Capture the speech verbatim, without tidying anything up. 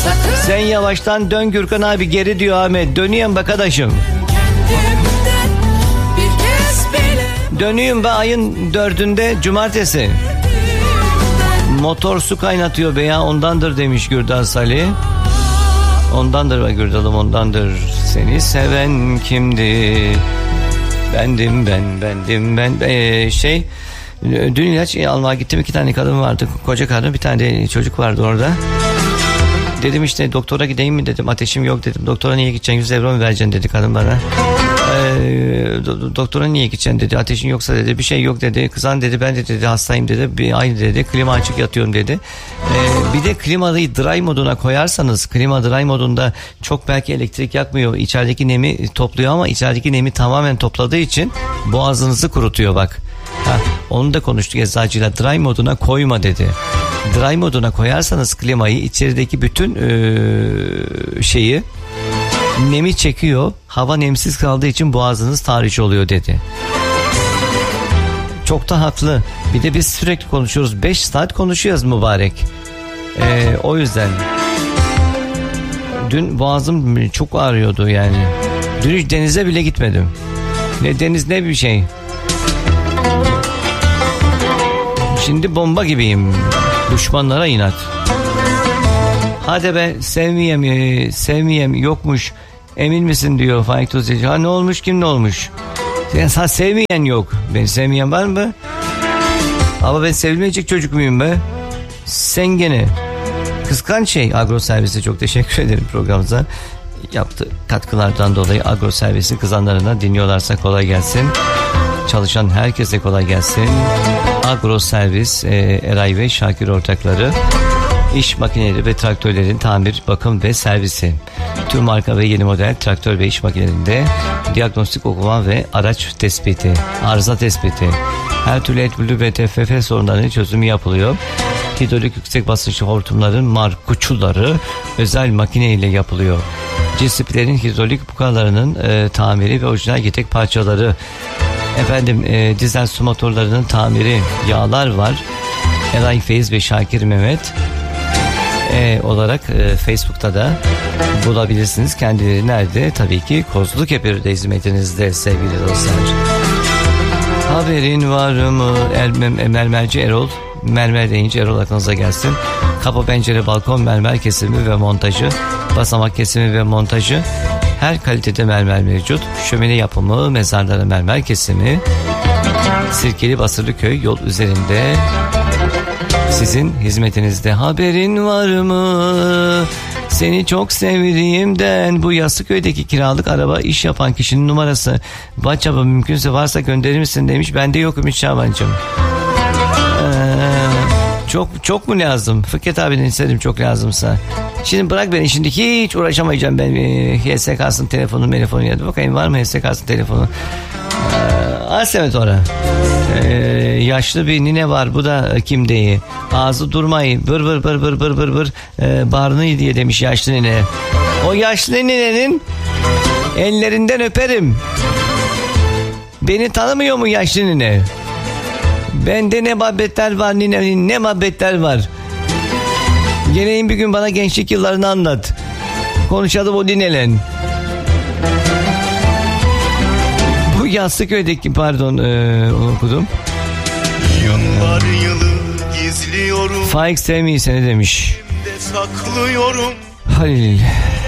Sen yavaştan dön Gürkan abi geri diyor Ahmet. Dönüyorum be arkadaşım. Dönüyorum be ayın dördünde cumartesi. Motor su kaynatıyor be ya, ondandır demiş Gürdal Salih. Ondandır be Gürdal'ım, ondandır. Seni seven kimdi? Bendim ben, bendim ben. Ee, şey dün ilaç almaya gittim, iki tane kadın vardı, koca kadın, bir tane de çocuk vardı orada. Dedim işte doktora gideyim mi dedim, ateşim yok dedim. Doktora niye gideceksin, yüz euro mu vereceksin dedi kadın bana. Ee, do- doktora niye gideceksin dedi, ateşin yoksa dedi, bir şey yok dedi. Kızan dedi, ben de dedi hastayım dedi, bir aynı dedi, klima açık yatıyorum dedi. Ee, bir de klimayı dry moduna koyarsanız, klima dry modunda çok belki elektrik yakmıyor, içerideki nemi topluyor ama içerideki nemi tamamen topladığı için boğazınızı kurutuyor bak. Ha, onu da konuştuk eczacıyla, dry moduna koyma dedi. Dry moduna koyarsanız klimayı, içerideki bütün ee, şeyi, nemi çekiyor. Hava nemsiz kaldığı için boğazınız tahriş oluyor dedi. Çok da haklı. Bir de biz sürekli konuşuyoruz. beş saat konuşuyoruz mübarek. Ee, o yüzden. Dün boğazım çok ağrıyordu yani. Dün hiç denize bile gitmedim. Ne deniz ne bir şey. Şimdi bomba gibiyim. Düşmanlara inat. Hadi be sevmeyem, sevmeyem yokmuş. Emin misin diyor Faik Tuzeci. Ha ne olmuş, kim ne olmuş? Sen, sen sevmeyen yok. Ben sevmeyen var mı? Ama ben sevilmeyecek çocuk muyum be? Sen gene. Kıskanç şey. Agro Servis'e çok teşekkür ederim programımıza. Yaptığı katkılardan dolayı Agro Servis'i kızanlarına, dinliyorlarsa kolay gelsin. Çalışan herkese kolay gelsin. Agro Servis, e, Eray ve Şakir ortakları. İş makineleri ve traktörlerin tamir, bakım ve servisi. Tüm marka ve yeni model traktör ve iş makinelerinde diagnostik okuma ve araç tespiti, arıza tespiti. Her türlü etbülü ve T F F sorunlarının çözümü yapılıyor. Hidrolik yüksek basınçlı hortumların markuçuları özel makine ile yapılıyor. Cisiplerin hidrolik bukalarının e, tamiri ve orijinal yedek parçaları. Efendim e, dizel su motorlarının tamiri, yağlar var. Eray Feyiz ve Şakir Mehmet e, olarak e, Facebook'ta da bulabilirsiniz. Kendileri nerede? Tabii ki Kozlukepe'de hizmetinizde sevgili dostlar. Haberin var mı? El, mermerci Erol. Mermer deyince Erol aklınıza gelsin. Kapı, pencere, balkon mermer kesimi ve montajı, basamak kesimi ve montajı. Her kalitede mermer mevcut. Şömine yapımı, mezarlara mermer kesimi. Sirkeli Basırlıköy yol üzerinde sizin hizmetinizde. Haberin var mı? Seni çok sevdiğimden. Bu Yassıköy'deki kiralık araba iş yapan kişinin numarası. WhatsApp'a mümkünse varsa gönderir misin demiş. Bende yok Ümit Şabancığım. Ee, çok çok mu lazım? Fikret abiden istedim çok lazımsa. Şimdi bırak beni, şimdi hiç uğraşamayacağım ben. H S K'sın telefonu telefonu ya. Bakayım var mı H S K'sın telefonu? Ee, Asemet ora. Ee, yaşlı bir nine var, bu da kim diye. Ağzı durmayı bır bır bır bır bır bır bır ee, barını diye demiş yaşlı nine. O yaşlı ninenin ellerinden öperim. Beni tanımıyor mu yaşlı nine? Bende ne muhabbetler var ninenin, ne muhabbetler var. Geleyim bir gün bana gençlik yıllarını anlat. Konuşalım o ninelen. Bu Yassıköy'deki pardon ee, onu okudum. Yıllar yılı gizliyorum. Faik sevmeyi seni demiş. Saklıyorum. Halil.